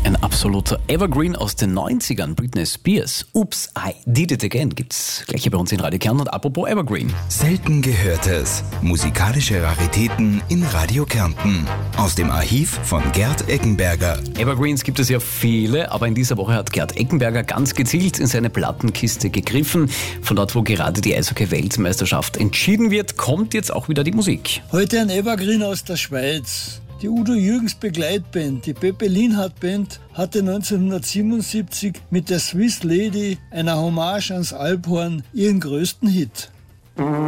Ein absoluter Evergreen aus den 90ern, Britney Spears. Oops, I did it again. Gibt's gleich hier bei uns in Radio Kärnten. Und apropos Evergreen. Selten Gehörtes. Musikalische Raritäten in Radio Kärnten. Aus dem Archiv von Gerd Eckenberger. Evergreens gibt es ja viele, aber in dieser Woche hat Gerd Eckenberger ganz gezielt in seine Plattenkiste gegriffen. Von dort, wo gerade die Eishockey-Weltmeisterschaft entschieden wird, kommt jetzt auch wieder die Musik. Heute ein Evergreen aus der Schweiz. Die Udo Jürgens Begleitband, die Pepe Lienhardt Band, hatte 1977 mit der Swiss Lady, einer Hommage ans Alphorn, ihren größten Hit.